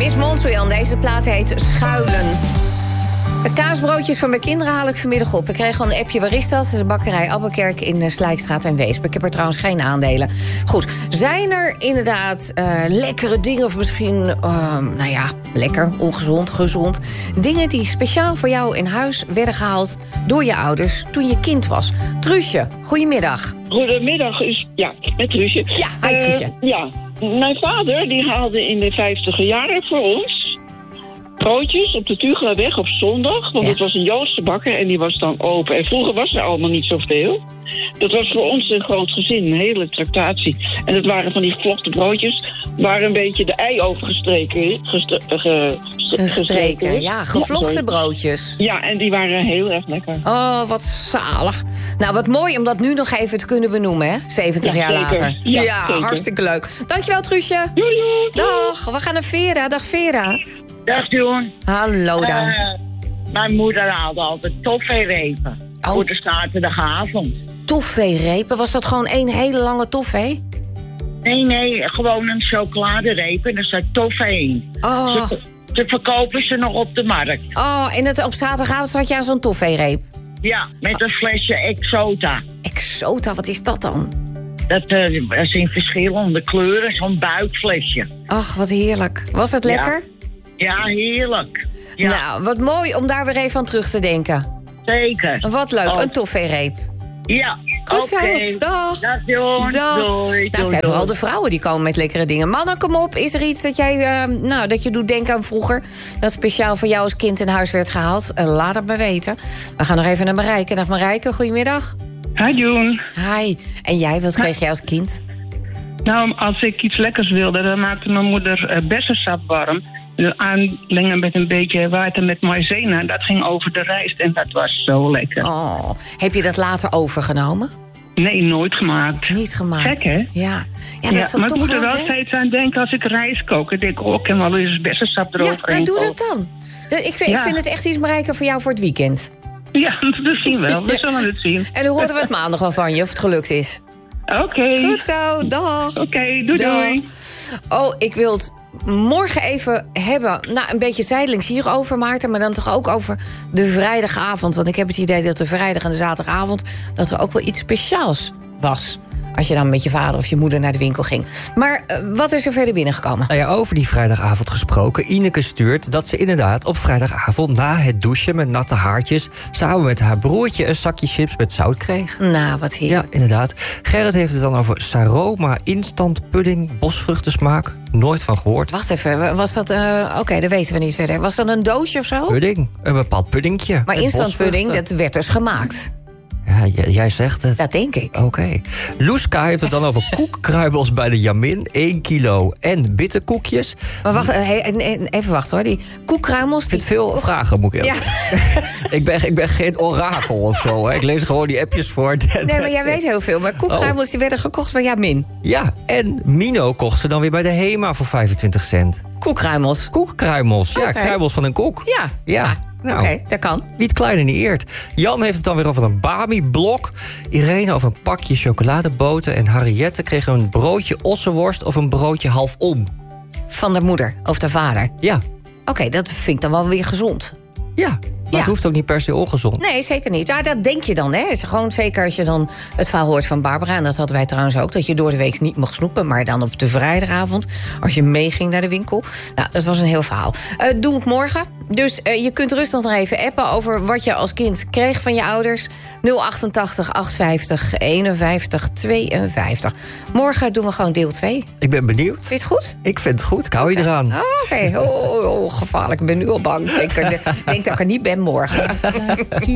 Miss Montreal, deze plaat heet Schuilen. De kaasbroodjes van mijn kinderen haal ik vanmiddag op. Ik kreeg al een appje, waar is dat? De bakkerij Appelkerk in Slijkstraat en Weesp. Ik heb er trouwens geen aandelen. Goed, zijn er inderdaad lekkere dingen... of misschien, lekker, ongezond, gezond... dingen die speciaal voor jou in huis werden gehaald... door je ouders toen je kind was? Truusje, goedemiddag. Goedemiddag, met Truusje. Ja, hi Truusje. Mijn vader die haalde in de 50e jaren voor ons... broodjes op de Tugelerweg op zondag. Want het was een Joodse bakker en die was dan open. En vroeger was er allemaal niet zoveel. Dat was voor ons een groot gezin, een hele tractatie. En het waren van die gevlochten broodjes... waar een beetje de ei over gestreken. Ja, gevlochten broodjes. Ja, en die waren heel erg lekker. Oh, wat zalig. Nou, wat mooi om dat nu nog even te kunnen benoemen, hè? 70 jaar zeker. later. Ja, zeker. Hartstikke leuk. Dankjewel, Truusje. Doei. Dag, we gaan naar Vera. Dag, Vera. Dag, Joen. Hallo daar. Mijn moeder haalde altijd toffeerepen. Voor de zaterdagavond. Toffeerepen? Was dat gewoon één hele lange toffee? Nee, gewoon een chocoladereep en er staat toffee in. Oh. Ze verkopen ze nog op de markt. Oh, en op zaterdagavond zat je aan zo'n toffeereep? Ja, met een flesje Exota. Exota, wat is dat dan? Dat is in verschillende kleuren, zo'n buikflesje. Ach, wat heerlijk. Was het lekker? Ja, heerlijk. Ja. Nou, wat mooi om daar weer even aan terug te denken. Zeker. Wat leuk, een toffeereep. Ja, goed zo. Dag. Dag, Joen. Dag. Doei. Nou, zijn vooral de vrouwen die komen met lekkere dingen. Mannen, kom op. Is er iets dat jij, dat je doet denken aan vroeger... dat speciaal voor jou als kind in huis werd gehaald? Laat het me weten. We gaan nog even naar Marijke. Dag Marijke, goedemiddag. Hi, Joen. Hi. En jij, wat kreeg jij als kind? Nou, als ik iets lekkers wilde, dan maakte mijn moeder bessensap warm. Aanlengen met een beetje water met maïzena. Dat ging over de rijst en dat was zo lekker. Oh, heb je dat later overgenomen? Nee, nooit gemaakt. Niet gemaakt. Gek, hè? Ja, dat is maar ik toch moet er wel hè? steeds aan denken als ik rijst kook. Ik denk, ik kan wel eens bessensap eroverheen. Ja, doe dat dan. Ik vind het echt iets, Marijke, voor jou voor het weekend. Ja, we zien wel. We zullen het zien. En dan horen we het maandag wel van je, of het gelukt is. Oké. Goed zo, dag. Oké, doei. Oh, ik wil het morgen even hebben, een beetje zijdelings hierover, Maarten... maar dan toch ook over de vrijdagavond. Want ik heb het idee dat de vrijdag en de zaterdagavond... dat er ook wel iets speciaals was... als je dan met je vader of je moeder naar de winkel ging. Maar wat is er verder binnengekomen? Nou ja, over die vrijdagavond gesproken. Ineke stuurt dat ze inderdaad op vrijdagavond... na het douchen met natte haartjes... samen met haar broertje een zakje chips met zout kreeg. Nou, wat heerlijk. Ja, inderdaad. Gerrit heeft het dan over Saroma instant pudding, bosvruchtensmaak. Nooit van gehoord. Wacht even, was dat... Oké, dat weten we niet verder. Was dat een doosje of zo? Pudding, een bepaald puddingje. Maar instant pudding, dat werd dus gemaakt. Ja, jij zegt het. Dat denk ik. Oké. Loeska heeft het dan over koekkruimels bij de Jamin. 1 kilo en bitterkoekjes. Maar wacht, even wachten hoor. Die koekkruimels... Ik vind veel vragen, moet ik ja. Ik ben geen orakel of zo. Hè. Ik lees gewoon die appjes voor. Nee, maar jij weet heel veel. Maar koekkruimels die werden gekocht bij Jamin. Ja, en Mino kocht ze dan weer bij de Hema voor 25 cent. Koekkruimels? Koekkruimels, ja, kruimels van een koek. Ja. Nou, Oké, dat kan. Niet klein en niet eert. Jan heeft het dan weer over een Bami-blok. Irene over een pakje chocoladeboter. En Harriette kreeg een broodje ossenworst of een broodje halfom. Van de moeder of de vader? Ja. Oké, dat vind ik dan wel weer gezond. Ja. Maar het hoeft ook niet per se ongezond. Nee, zeker niet. Ja, dat denk je dan, hè. Gewoon zeker als je dan het verhaal hoort van Barbara... en dat hadden wij trouwens ook, dat je door de week niet mocht snoepen... maar dan op de vrijdagavond, als je meeging naar de winkel. Nou, dat was een heel verhaal. Doe ik morgen. Dus je kunt rustig nog even appen over wat je als kind kreeg van je ouders. 088 850 51 52. Morgen doen we gewoon deel 2. Ik ben benieuwd. Vind je het goed? Ik vind het goed. Ik hou je eraan. Oké. Oh, gevaarlijk. Ik ben nu al bang. Ik denk dat ik er niet ben morgen.